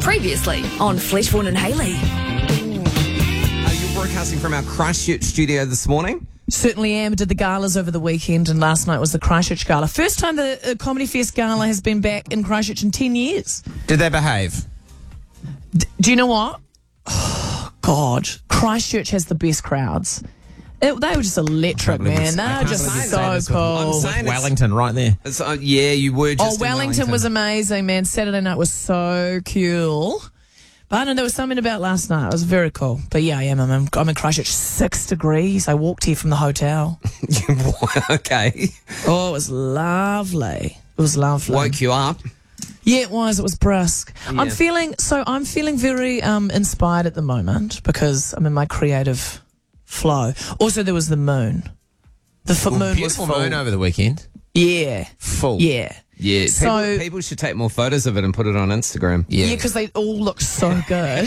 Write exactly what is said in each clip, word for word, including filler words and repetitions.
Previously on Fleshborn and Haley. Uh, you're broadcasting from our Christchurch studio this morning. Certainly am. Did the galas over the weekend, and last night was the Christchurch Gala. First time the uh, Comedy Fest Gala has been back in Christchurch in ten years. Did they behave? D- do you know what? Oh, God. Christchurch has the best crowds. It, they were just electric, man. They were just so cool. Wellington right there. It's, uh, yeah, you were just Oh, in Wellington, Wellington was amazing, man. Saturday night was so cool. But I don't know, there was something about last night. It was very cool. But yeah, I am. I'm in, I'm in Christchurch. Six degrees. I walked here from the hotel. Okay. Oh, it was lovely. It was lovely. Woke you up. Yeah, it was. It was brisk. Yeah. I'm feeling, so I'm feeling very um, inspired at the moment because I'm in my creative flow. Also, there was the moon. The f- moon was Beautiful full. moon over the weekend. Yeah. Full. Yeah. Yeah. So- people, people should take more photos of it and put it on Instagram. Yeah. Yeah, because they all look so good.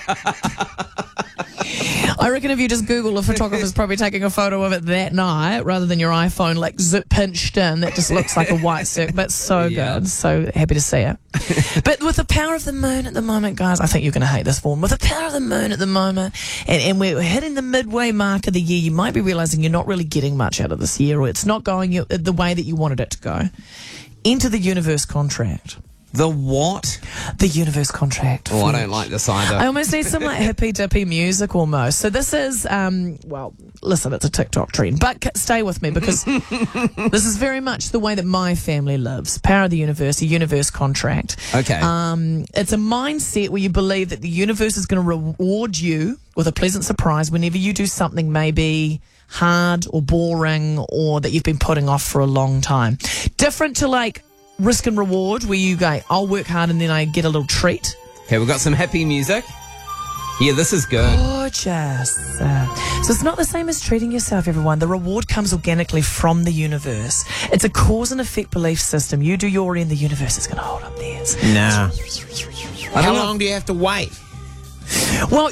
I reckon if you just Google, a photographer's probably taking a photo of it that night rather than your iPhone like zip pinched in. That just looks like a white circle. But so Yeah. good. So happy to see it. But with the power of the moon at the moment, guys, I think you're going to hate this form. With the power of the moon at the moment, and, and we're hitting the midway mark of the year, you might be realising you're not really getting much out of this year, or it's not going you- the way that you wanted it to go. Enter the universe contract. The what? The universe contract. Oh, I don't like this either. I almost need some like hippy dippy music almost. So this is, um, well, listen, it's a TikTok trend, but c- stay with me because this is very much the way that my family lives. Power of the universe, a universe contract. Okay. Um, it's a mindset where you believe that the universe is going to reward you with a pleasant surprise whenever you do something maybe hard or boring or that you've been putting off for a long time. Different to like risk and reward where you go, I'll work hard and then I get a little treat. Okay, we've got some happy music. Yeah, this is good. Gorgeous. Uh, so it's not the same as treating yourself, everyone. The reward comes organically from the universe. It's a cause and effect belief system. You do your end, the universe is going to hold up theirs. Nah. I How don't know. long do you have to wait? Well,